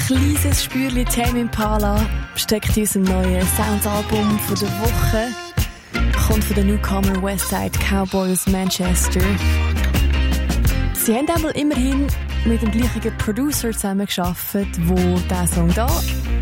kleines Spürchen Tame Impala steckt in unserem neuen Sounds-Album von der Woche. Kommt von den Newcomer Westside Cowboy aus Manchester. Sie haben aber immerhin mit dem gleichen Producer zusammengearbeitet, der diesen Song da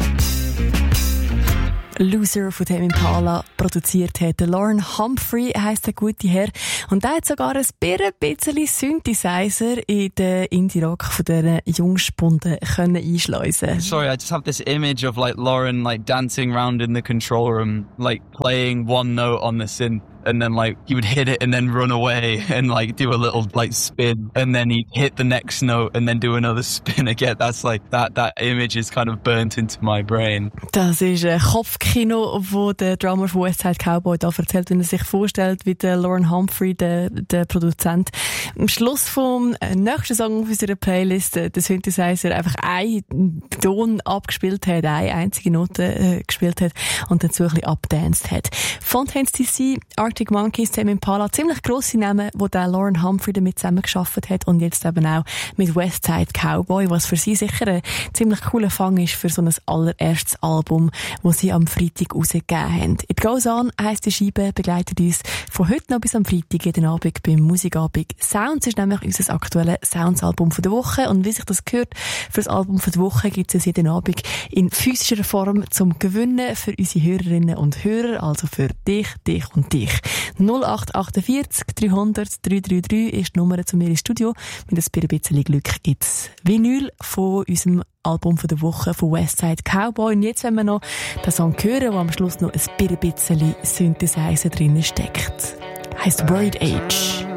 Loser von Tame Impala produziert hat. Lauren Humphrey heisst der gute Herr. Und der hat sogar ein bisschen Synthesizer in den Indie-Rock von dieser Jungspunde einschleusen. Sorry, I just have this image of like Lauren like dancing around in the control room, like playing one note on the synth. And then like he would hit it and then run away and like do a little like spin, and then he'd hit the next note and then do another spin again. That's like that image is kind of burnt into my brain. Das ist ein Kopfkino, wo der Drummer von Westside Cowboy da erzählt, wenn er sich vorstellt, wie der Lauren Humphrey, der Produzent, am Schluss vom nächsten Song auf unserer Playlist, der Synthesizer, einfach einen Ton abgespielt hat, eine einzige Note gespielt hat und dazu ein bisschen abgedanced hat. Fontaines DC, Arctic Monkeys, Tame Impala, ziemlich grosse Namen, wo der Lauren Humphrey damit zusammengearbeitet hat und jetzt eben auch mit Westside Cowboy, was für sie sicher ein ziemlich cooler Fang ist für so ein allererstes Album, das sie am Freitag rausgegeben haben. It Goes On heisst die Scheibe, begleitet uns von heute noch bis am Freitag jeden Abend beim Musikabend. Sounds ist nämlich unser aktuelles Sounds-Album von der Woche und wie sich das gehört, für das Album von der Woche gibt es jeden Abend in physischer Form zum Gewinnen für unsere Hörerinnen und Hörer, also für dich und dich. 0848 300 333 ist die Nummer zu mir ins Studio. Mit ein bisschen Glück gibt's Vinyl von unserem Album von der Woche von Westside Cowboy. Und jetzt wollen wir noch den Song hören, wo am Schluss noch ein bisschen Synthesizer drin steckt. Heißt Worried Age.